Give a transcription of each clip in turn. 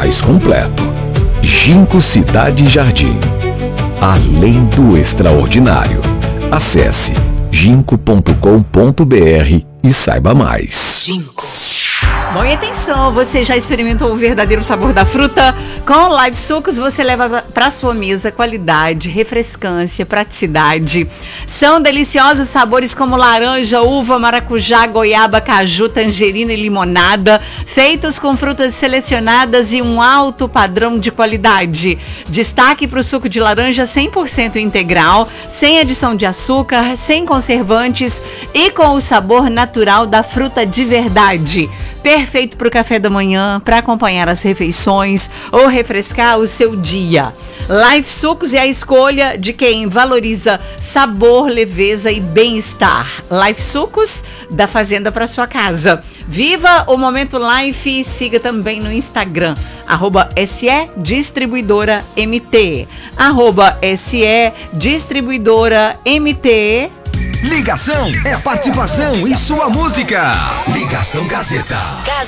mais completo. Ginkgo Cidade Jardim. Além do extraordinário. Acesse ginkgo.com.br e saiba mais. Bom, e atenção, você já experimentou o verdadeiro sabor da fruta? Com Live Sucos você leva para sua mesa qualidade, refrescância, praticidade. São deliciosos sabores como laranja, uva, maracujá, goiaba, caju, tangerina e limonada, feitos com frutas selecionadas e um alto padrão de qualidade. Destaque para o suco de laranja 100% integral, sem adição de açúcar, sem conservantes e com o sabor natural da fruta de verdade. Perfeito para o café da manhã, para acompanhar as refeições ou refrescar o seu dia. Live Sucos é a escolha de quem valoriza sabor, leveza e bem-estar. Live Sucos, da fazenda para sua casa. Viva o Momento Life e siga também no Instagram, @SE Distribuidora MT. @SE Distribuidora MT. Ligação é participação em sua música. Ligação Gazeta.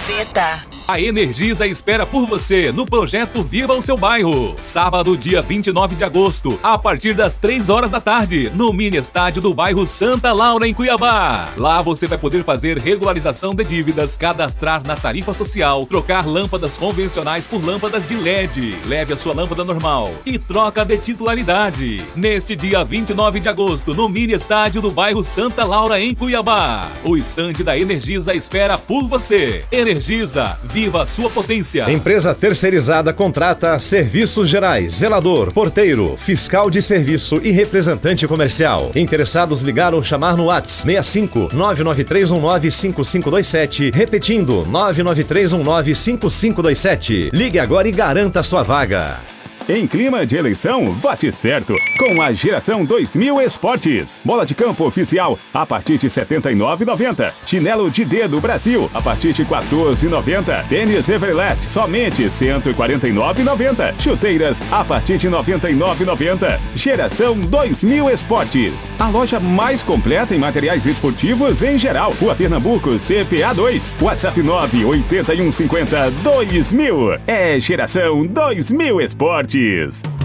A Energisa espera por você no projeto Viva o Seu Bairro. Sábado, dia 29 de agosto, a partir das 3 horas da tarde, no mini estádio do bairro Santa Laura, em Cuiabá. Lá você vai poder fazer regularização de dívidas, cadastrar na tarifa social, trocar lâmpadas convencionais por lâmpadas de LED. Leve a sua lâmpada normal e troca de titularidade. Neste dia 29 de agosto, no mini estádio do bairro Santa Laura, em Cuiabá. O estande da Energisa espera por você. Energisa, viva a sua potência. Empresa terceirizada contrata serviços gerais, zelador, porteiro, fiscal de serviço e representante comercial. Interessados ligar ou chamar no WhatsApp 65 99319 5527, repetindo 99319 5527. Ligue agora e garanta sua vaga. Em clima de eleição, vote certo com a Geração 2000 Esportes. Bola de campo oficial a partir de R$ 79,90. Chinelo de dedo Brasil a partir de R$ 14,90. Tênis Everlast somente R$ 149,90. Chuteiras a partir de R$ 99,90. Geração 2000 Esportes. A loja mais completa em materiais esportivos em geral. Rua Pernambuco, CPA 2. WhatsApp 98150 2000. É Geração 2000 Esportes.